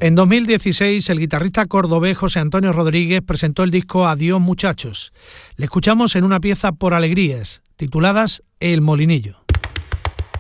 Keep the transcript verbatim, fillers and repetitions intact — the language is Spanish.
En dos mil dieciséis, el guitarrista cordobés José Antonio Rodríguez presentó el disco Adiós muchachos. Le escuchamos en una pieza por alegrías, tituladas El Molinillo.